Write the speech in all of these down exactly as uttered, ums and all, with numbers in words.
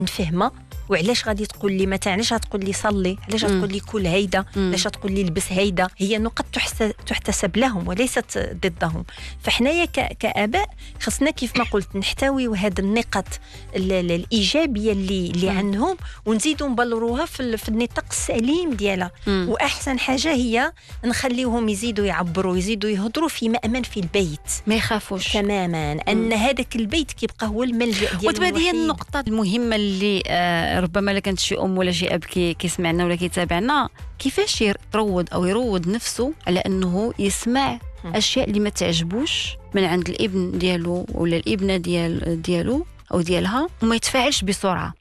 نفهمها وعلاش غادي تقول لي مثلا علاش غتقول لي صلي، علاش غتقول لي كل هيدا، علاش غتقول لي لبس هيدا. هي نقط تحتسب لهم وليست ضدهم. فحنايا كآباء خصنا كيف ما قلت نحتوي هذه النقط الإيجابية اللي اللي عندهم ونزيدوا نبلروها في, في النطاق السليم ديالها. وأحسن حاجة هي نخليهم يزيدوا يعبروا يزيدوا يهضروا في مأمن في البيت، ما يخافوش تماما أن هذاك البيت كيبقى هو الملجأ ديالهم. وتبادي هي النقطة المهمة اللي آه ربما لا كانت شي ام ولا شي اب كي كيسمعنا ولا كيتابعنا، كيفاش يروض او يروض نفسه على انه يسمع اشياء اللي ما تعجبوش من عند الابن ديالو ولا الابنه ديال ديالو او ديالها، وما يتفاعلش بسرعه،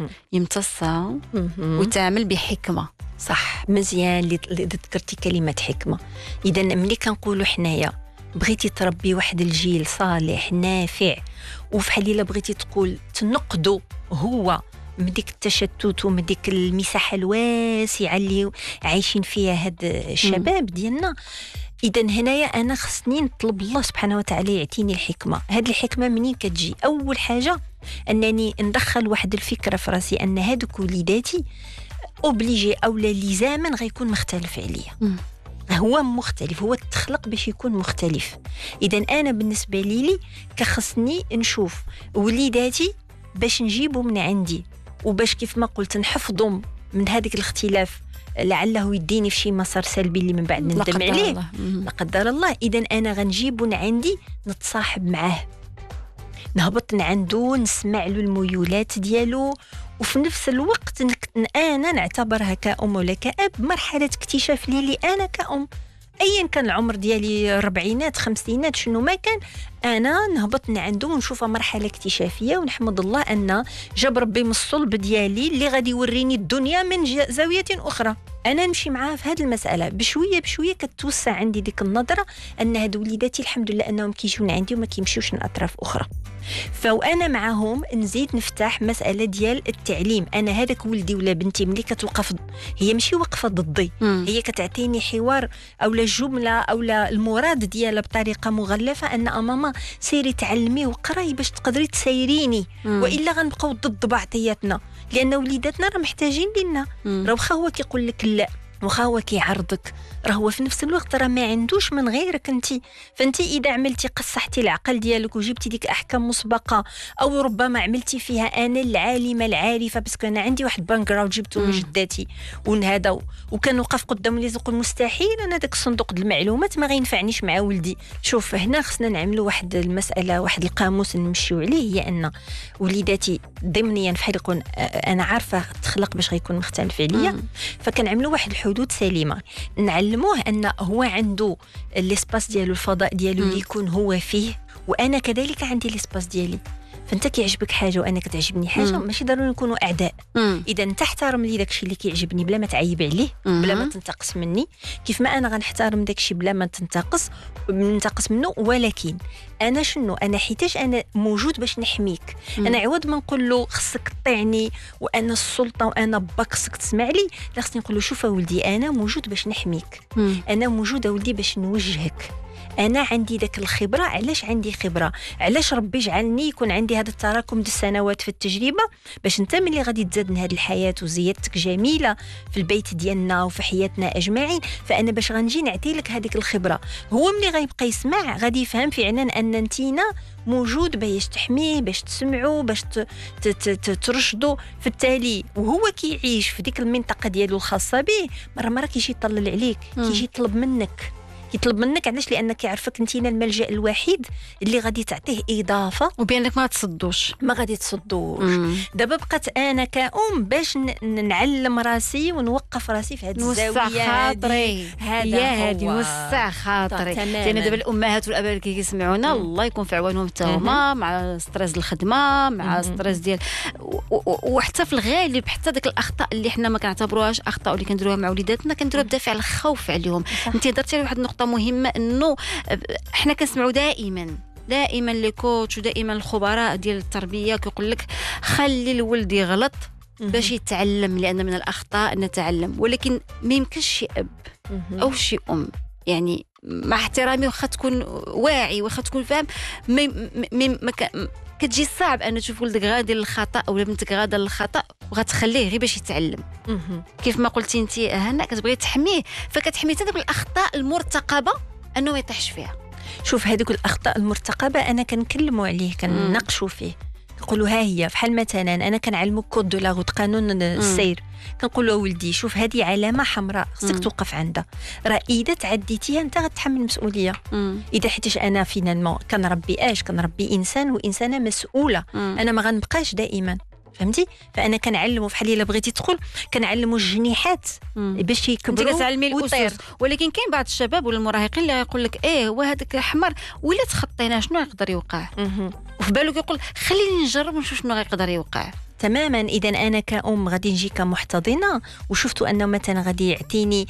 يمتصها ويتعامل بحكمه. صح، مزيان اللي ذكرتي كلمه حكمه. اذا ملي كنقولوا حنايا بغيتي تربي واحد الجيل صالح نافع، وفحال الا بغيتي تقول تنقدو هو من ديك التشتت ومن ديك المساحه الواسعه اللي عايشين فيها هاد الشباب ديالنا، اذا هنايا انا خصني نطلب الله سبحانه وتعالى يعطيني الحكمه. هاد الحكمه منين كتجي؟ اول حاجه انني ندخل واحد الفكره في راسي ان هادوك وليداتي اوبليجي او لزاما غيكون مختلف عليا. هو مختلف، هو تخلق باش يكون مختلف. اذا انا بالنسبه لي كخصني نشوف وليداتي باش نجيبه من عندي، وباش كيف ما قلت نحفظهم من هذيك الاختلاف لعله يديني في شي مسار سلبي اللي من بعد ندم عليه لا قدر الله. اذا انا غنجيبه من عندي نتصاحب معاه، نهبط عنده، نسمع له الميولات ديالو، وفي نفس الوقت انا نعتبرها كأم ولا كأب مرحله اكتشاف لي انا كأم، ايا كان العمر ديالي، الربعينات خمسينات شنو ما كان، انا نهبط عنده ونشوفها مرحله اكتشافيه، ونحمد الله ان جاب ربي من الصلب ديالي اللي غادي يوريني الدنيا من زاويه اخرى. انا نمشي معاه في هذه المساله بشويه بشويه، كتوسع عندي ديك النظره ان هاد وليداتي الحمد لله انهم كيجيون عندي وما كيمشيوش لاطراف اخرى. فانا معاهم نزيد نفتح مساله ديال التعليم. انا هذاك ولدي ولا بنتي ملي كتوقف هي ماشي واقفه ضدي، هي كتعطيني حوار او لا جمله او لا المراد ديالها بطريقه مغلفه ان ماما سيري تعلمي وقراي باش تقدري تسيريني، والا غنبقاو ضد بعضياتنا، لان وليداتنا راه محتاجين لنا. راه واخا هو كيقول لك لا، واخا هو كيعرضك، راه هو في نفس الوقت راه ما عندوش من غيرك انت. فانت اذا عملتي قصحتي العقل ديالك وجبتي ديك احكام مسبقه، او ربما عملتي فيها انا العالمه العارفه باسكو انا عندي واحد باك جراوند جبته من جداتي ونهذا، وكنوقف قدام اللي نقول مستحيل انا داك الصندوق د المعلومات ما غينفعنيش مع ولدي. شوف هنا خصنا نعملوا واحد المساله، واحد القاموس نمشيو عليه، هي ان وليداتي ضمنيا فحال يكون انا عارفه تخلق باش غيكون مختلف عليا، فكنعملوا واحد الحدود سليمه، نعلموه ان هو عنده الاسباس ديالو، الفضاء ديالو اللي يكون هو فيه، وانا كذلك عندي الاسباس ديالي. فانت كيعجبك حاجه وانا كتعجبني حاجه، مم. ماشي ضروري نكونوا اعداء. اذا انت احترم لي داكشي اللي كيعجبني بلا ما تعيب عليه، مم. بلا ما تنتقص مني، كيف ما انا غنحترم داكشي بلا ما تنتقص ننتقص منه. ولكن انا شنو انا حيتاش انا موجود باش نحميك. مم. انا عوض ما نقول له خصك تطيعني وانا السلطه وانا باك خصك تسمع لي، لا خصني نقول له شوف ولدي انا موجود باش نحميك، مم. انا موجوده ولدي باش نوجهك، انا عندي داك الخبره. علاش عندي خبره؟ علاش ربي جعلني يكون عندي هذا التراكم ديال السنوات في التجربه، باش انت ملي غادي تزاد من هذه الحياه وزيادتك جميله في البيت ديالنا وفي حياتنا اجمعين، فانا باش غنجي نعطي لك هذيك الخبره. هو ملي غيبقى يسمع غادي يفهم فعلا ان انتينا موجود باش تحميه، باش تسمعوا، باش ترشدوا. في التالي وهو كيعيش في ديك المنطقه ديالو الخاصه به، مره مره كيجي يطلل عليك، كيجي يطلب منك يطلب منك علاش؟ لانك يعرفك انتينا الملجا الوحيد اللي غادي تعطيه اضافه، وبانك ما تصدوش ما غادي تصدوش. دابا بقات انا كأم باش نعلم راسي ونوقف راسي في هذه الزاويه هذه، هذا هذه وسع خاطري. لان دابا الامهات والاباء اللي كيسمعونا الله يكون في عوانهم حتى هما مع ستريس الخدمه، مع ستريس ديال وحتى في الغالب حتى داك الاخطاء اللي حنا ما كنعتبروهاش اخطاء واللي كنديروها مع وليداتنا كنديروها بدافع الخوف عليهم. انت درتي واحد النقطه مهمه، انه احنا كنسمعوا دائما دائما لي كوتش ودائما الخبراء ديال التربيه كيقول لك خلي الولد يغلط باش يتعلم، لان من الاخطاء نتعلم. ولكن ما يمكنش شي اب او شي ام يعني مع احترامي واخا تكون واعي واخا تكون فاهم ما كتجي صعب ان تشوف ولدك غادي للخطا او بنتك غاده للخطا وغتخليه غير باش يتعلم. كيف ما قلتي انت هنا كتبغي تحميه فكتحمي حتى ديك الاخطاء المرتقبه انه ما يطيحش فيها. شوف هذوك الاخطاء المرتقبه انا كنكلموا عليه كنناقشوا فيه نقولوا ها هي بحال مثلا انا كنعلمو كود دو لا روت قانون السير كنقول له ولدي شوف هذه علامه حمراء خصك توقف عندها راه اذا تعديتيها انت غتحمل المسؤوليه. مم. اذا حيتاش انا فينالمون كنربي اش كنربي انسان وانسانه مسؤوله. مم. انا ما غنبقاش دائما فهمتي فانا كنعلمه بحال الا بغيتي تدخل كنعلمه الجنيحات باش يكبروا انت كتعلمي الاسس. ولكن كاين بعض الشباب ولا المراهقين اللي يقول لك ايه هو هذاك احمر ولا تخطينا شنو يقدر يوقع وفي بالو كيقول خليني نجرب ونشوف شنو غيقدر يوقع. تماما. اذا انا كأم غادي نجي كمحتضنه وشفتوا انه مثلا غادي يعطيني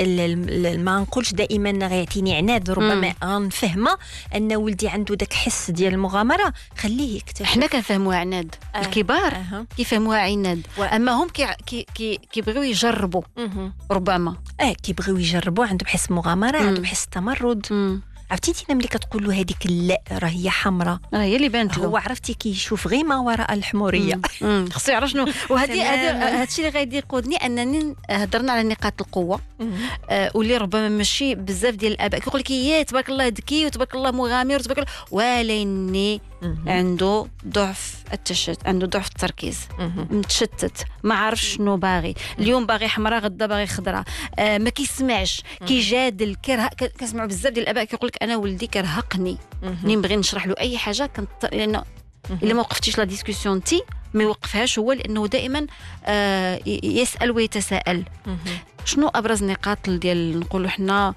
ما نقولش دائما غيعطيني عناد ربما غنفهمه ان ولدي عنده داك حس ديال المغامره خليه يكتشف. حنا كنفهموها عناد. آه. الكبار آه. كيفهموها عناد و... اما هم كي كي كيبغيو يجربوا. مه. ربما اه كيبغيو يجربوا عندهم حس مغامره عندهم حس تمرد. مه. عرفتي انت ملي كتقول له هذيك لا راه هي حمراء راه هي اللي بانت هو عرفتي كيشوف غير ما وراء الحموريه خصو يعرف شنو. وهذه هذا الشيء اللي غادي يقودني انني هضرنا على نقاط القوه آه واللي ربما ماشي بزاف ديال الاباء كيقول لك يا تبارك الله ذكي وتبارك الله مغامر وتبارك الله ولكن عنده ضعف التشتت عنده ضعف التركيز متشتت ما عارفش شنو باغي اليوم باغي حمراء غدا باغي خضراء آه ما كيسمعش كيجادل كره كنسمعوا بزاف ديال الاباء كيقول لك انا ولدي كرهقني ملي نبغي نشرح له اي حاجه كنت لانه الا ما وقفتيش لا ديسكوسيون تي ما يوقفهاش هو لانه دائما آه يسال ويتساءل. شنو ابرز نقاط ديال نقولوا حنا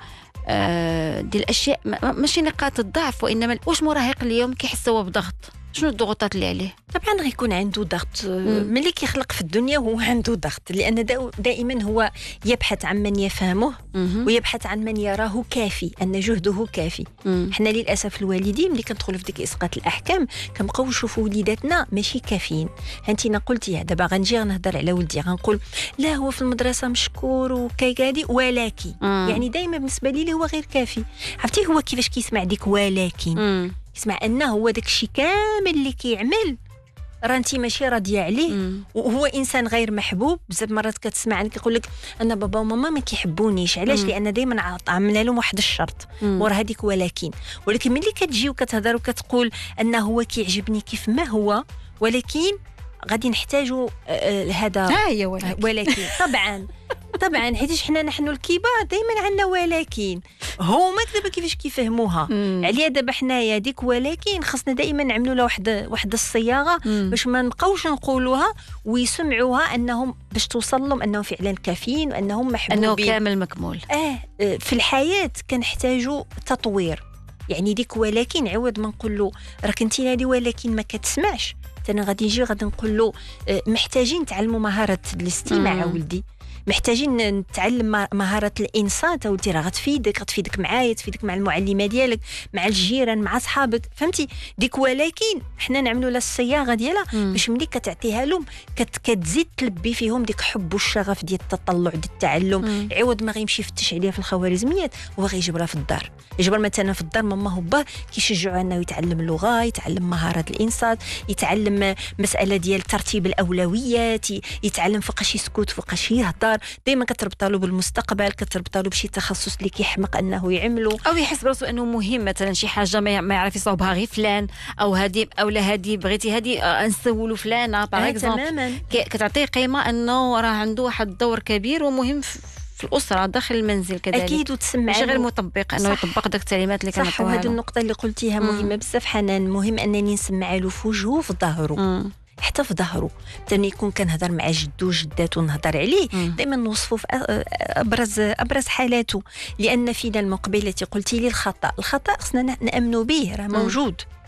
آه ديال الاشياء ماشي نقاط الضعف وانما واش مراهق اليوم كيحس هو بضغط شنو الضغوطات اللي عليه؟ طبعا غيكون عنده ضغط ملي كيخلق في الدنيا هو عنده ضغط لان دائما هو يبحث عن من يفهمه ويبحث عن من يراه كافي ان جهده كافي. حنا للاسف الوالدين ملي كندخلوا في ديك اسقاط الاحكام كنبقاو نشوفوا وليداتنا ماشي كافيين. انت قلتي دابا غنجي غنهضر على ولدي غنقول لا هو في المدرسه مشكور وكيكادي ولكن مم. يعني دائما بالنسبه لي هو غير كافي. عرفتي هو كيفاش كيسمع ديك ولكن مم. يسمع انه هو داك الشيء كامل اللي كيعمل راه انت ماشي راضيه عليه مم. وهو انسان غير محبوب. بزاف مرات كتسمع كيقول لك انا بابا وماما ما كيحبونيش علاش؟ لان دائما عامله لهم واحد الشرط ورا هذيك ولكن ولكن ملي كتجي وكتهضر وكتقول انه هو كيعجبني كيف ما هو ولكن غادي نحتاجوا هذا ها هي ولكن, ولكن. طبعا طبعا حيتاش حنا نحن الكبار دائما عندنا ولكن هما دابا كيفاش كيفهموها عليا دابا حنايا ديك ولكن خصنا دائما نعملوا لها واحد واحد الصياغه مم. باش ما نبقاوش نقولوها ويسمعوها انهم باش توصل لهم انهم فعلا كافيين وانهم محبوبين انه كامل مكمول. اه في الحياه كنحتاجوا تطوير يعني ديك ولكن عوض ما نقول له راك انت هذه ولكن ما كتسمعش انا غادي نجي غادي نقول له محتاجين نتعلموا مهاره الاستماع ولدي محتاجين نتعلم مهاره الانصات ولدي راه غتفيدك غتفيدك معايا تفيدك مع المعلمه ديالك مع الجيران مع صحابك فهمتي ديك ولكن حنا نعملوا لها الصياغه ديالها باش ملي كتعطيها لهم كت كتزيد تلبي فيهم ديك حب والشغف ديال التطلع ديال التعلم مم. عوض ما غيمشي يفتش عليها في الخوارزميات هو غيجبرها في الدار يجبر مثلا في الدار ماما وباه كيشجعوا انه يتعلم اللغه يتعلم مهاره الانصات يتعلم مساله ديال ترتيب الاولويات يتعلم فوقاش يسكت فوقاش يهضر دائما كتربطها له بالمستقبل كتربطها له بشي تخصص اللي كيحمق انه يعمله او يحس براسو انه مهم مثلا شي حاجه ما يعرف يصاوبها غير فلان او هذه او لا هذه بغيتي هذه نسولوا فلانه باغ تماما كتعطيه قيمه انه راه عنده واحد الدور كبير ومهم في الاسره داخل المنزل كذلك اكيد وتسمع ماشي غير مطبق انه يطبق داك التعليمات اللي كنعطيوها صح. وهذه النقطه اللي قلتيها مهمه بزاف حنان مهم انني نسمع له في وجهه وفي ظهره حتى في ظهره تاني يكون كنهضر مع جدو وجداته ونهضر عليه دائما نوصفه في ابرز ابرز حالاته لان فينا المقبله قلتي لي الخطا الخطا خصنا نامنوا به راه موجود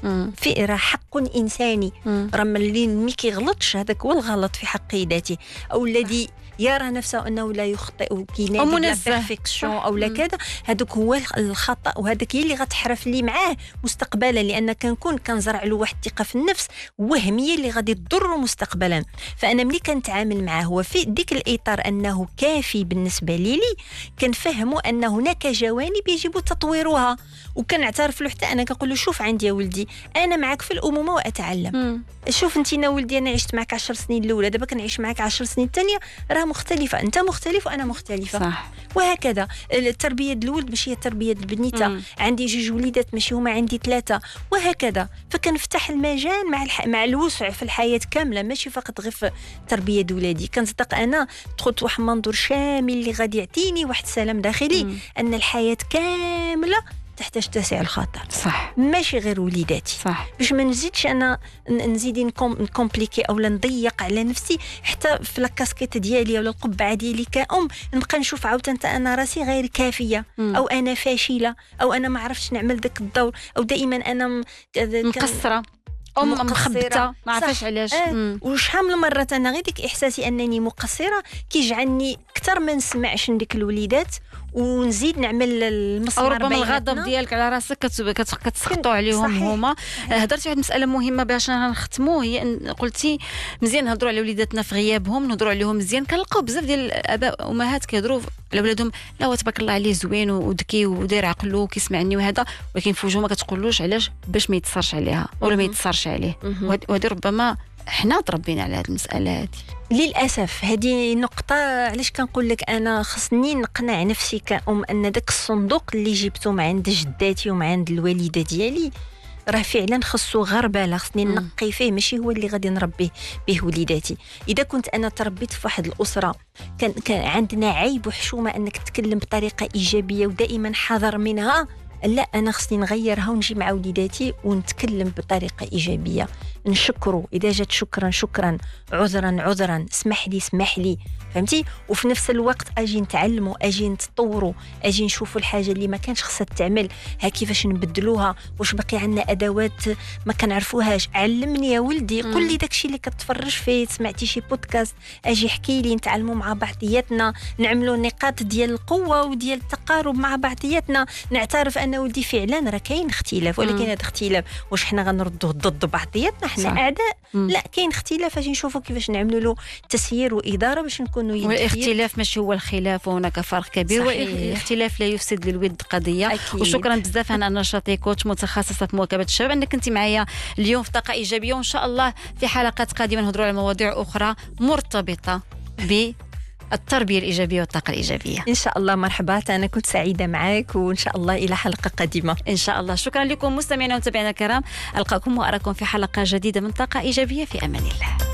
في راه حق انساني، راه اللي مي كيغلطش هذاك هو الغلط في حق ذاته، او الذي يرى نفسه انه لا يخطئ وكينادي لا بيرفكسيون او لا كذا، هذاك هو الخطا، وهذاك هي اللي غتحرف لي معاه مستقبلا، لان كنكون كنزرع له واحد الثقه في النفس وهميه اللي غادي تضر مستقبلا. فانا ملي كنتعامل معاه هو في ديك الاطار انه كافي بالنسبه لي لي كنفهموا ان هناك جوانب يجب تطويرها، وكنعترف له حتى انا كنقول له شوف عندي يا ولدي انا معك في الامومه واتعلم. مم. شوف انت يا ولدي انا عشت معك عشر سنين الاولى، دابا كنعيش معك عشر سنين الثانيه، راه مختلفه، انت مختلف وانا مختلفه. صح. وهكذا التربيه ديال الولد ماشي هي التربيه ديال البنيته، عندي جوج وليدات ماشي هما عندي ثلاثه، وهكذا. فكنفتح المجال مع الح... مع الوسع في الحياه كامله، ماشي فقط غير في التربيه ديال ولادي. كنصدق انا دخلت واحد منظور شامل اللي غادي يعطيني واحد السلام داخلي. مم. ان الحياه كامله تحتاج تسع الخاطر. صح. ماشي غير وليداتي. صح. باش ما نزيدش انا نزيد نكومبليكي او نضيق على نفسي حتى في لاكاسكيت ديالي ولا القبعه ديالي كأم، نبقى نشوف عاوتاني انا راسي غير كافيه. مم. او انا فاشله، او انا ما عرفتش نعمل داك الدور، او دائما انا م... مقصره أم مخبطة ما عرفاش علاش. آه. وشحال من مرة أنا غير ديك إحساسي أنني مقصرة كيجعلني أكثر ما نسمعش نديك الوليدات ونزيد نعمل المسمار. او ربما الغضب ديالك على راسك كتسخطوا عليهم هما. هضرتي واحد المساله مهمه باش نختموا، هي ان قلتي مزيان نهضروا على وليداتنا في غيابهم، نهضروا عليهم مزيان. كنلقاو بزاف ديال الاباء وامهات كيهضروا على ولادهم لا هو تبارك الله عليه زوين وذكي وداير عقله وكيسمعني وهذا، ولكن في وجهه ما كتقولوش علاش، باش ما يتصرش عليها ولا ما يتصرش عليه. وهذه ربما حنا تربينا على هذه المساله هذه للاسف. هذه نقطه علاش كنقول لك انا خصني نقنع نفسي كأم ان داك الصندوق اللي جبته من عند جداتي ومن عند الوالده ديالي راه فعلا خصو غربله، خصني نقي فيه، ماشي هو اللي غادي نربيه به وليداتي. اذا كنت انا تربيت في واحد الاسره كان, كان عندنا عيب وحشومه انك تتكلم بطريقه ايجابيه ودائما حذر منها، لا انا خصني نغيرها ونجي مع وليداتي ونتكلم بطريقه ايجابيه، نشكروا اذا جات شكرا شكرا، عذرا عذرا، اسمح لي اسمح لي، فهمتي؟ وفي نفس الوقت اجي نتعلموا، اجي نتطوروا، اجي نشوفوا الحاجه اللي ما كانش خصها تعمل ها كيفاش نبدلوها، واش باقي عندنا ادوات ما كنعرفوهاش، علمني يا ولدي، قل لي داكشي اللي كتفرج فيه، سمعتي شي بودكاست اجي احكي لي، نتعلموا مع بعضياتنا، نعملوا نقاط ديال القوه وديال التقارب مع بعضياتنا، نعترف ان ولدي فعلا راه كاين اختلاف، ولكن هذا اختلاف واش حنا غنردوه ضد بعضياتنا حنا اعداء؟ لا، كاين اختلاف، اجي نشوفوا كيفاش نعملوا له تسيير واداره باش نكونوا يدير. والاختلاف ماشي هو الخلاف، وهناك فرق كبير. والاختلاف لا يفسد للود قضيه. أكيد. وشكرا بزاف انا نشاطي كوتش متخصصه في مواكبه الشباب انك كنتي معايا اليوم في طاقه ايجابيه، وان شاء الله في حلقات قادمه نهضروا على مواضيع اخرى مرتبطه ب التربية الإيجابية والطاقة الإيجابية. إن شاء الله. مرحبا، أنا كنت سعيدة معك، وإن شاء الله إلى حلقة قادمة إن شاء الله. شكرا لكم مستمعينا ومتابعينا الكرام، ألقاكم وأراكم في حلقة جديدة من طاقة إيجابية، في أمان الله.